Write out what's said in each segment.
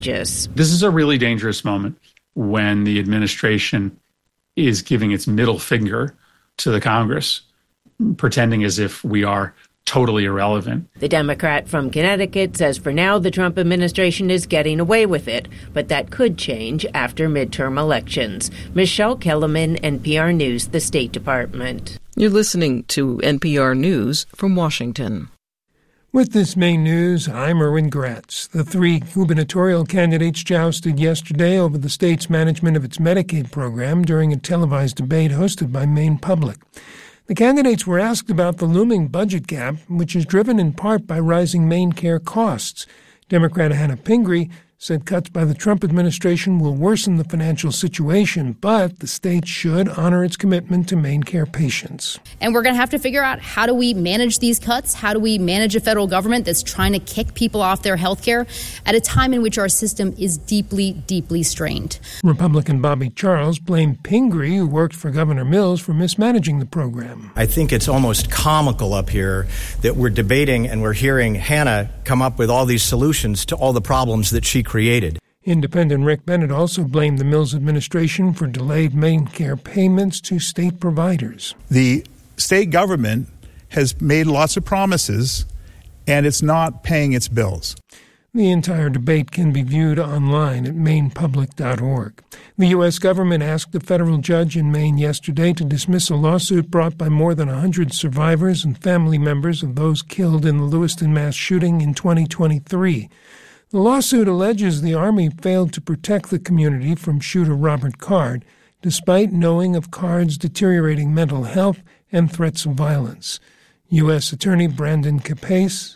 This is a really dangerous moment when the administration is giving its middle finger to the Congress, pretending as if we are totally irrelevant. The Democrat from Connecticut says for now the Trump administration is getting away with it, but that could change after midterm elections. Michelle Kellerman, NPR News, the State Department. You're listening to NPR News from Washington. With this main news, I'm Erwin Gratz. The three gubernatorial candidates jousted yesterday over the state's management of its Medicaid program during a televised debate hosted by Maine Public. The candidates were asked about the looming budget gap, which is driven in part by rising Maine care costs. Democrat Hannah Pingree said cuts by the Trump administration will worsen the financial situation, but the state should honor its commitment to Maine care patients. And we're going to have to figure out, how do we manage these cuts? How do we manage a federal government that's trying to kick people off their health care at a time in which our system is deeply, deeply strained? Republican Bobby Charles blamed Pingree, who worked for Governor Mills, for mismanaging the program. I think it's almost comical up here that we're debating and we're hearing Hannah come up with all these solutions to all the problems that she created. Independent Rick Bennett also blamed the Mills administration for delayed Maine care payments to state providers. The state government has made lots of promises, and it's not paying its bills. The entire debate can be viewed online at mainepublic.org. The U.S. government asked a federal judge in Maine yesterday to dismiss a lawsuit brought by more than 100 survivors and family members of those killed in the Lewiston mass shooting in 2023. The lawsuit alleges the Army failed to protect the community from shooter Robert Card, despite knowing of Card's deteriorating mental health and threats of violence. U.S. Attorney Brandon Capice,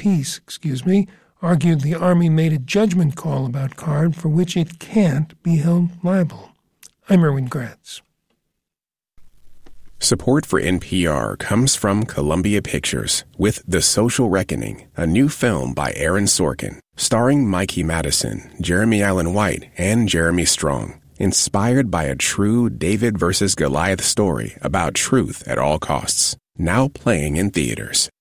argued the Army made a judgment call about Card for which it can't be held liable. I'm Erwin Gratz. Support for NPR comes from Columbia Pictures with The Social Reckoning, a new film by Aaron Sorkin, starring Mikey Madison, Jeremy Allen White, and Jeremy Strong. Inspired by a true David versus Goliath story about truth at all costs. Now playing in theaters.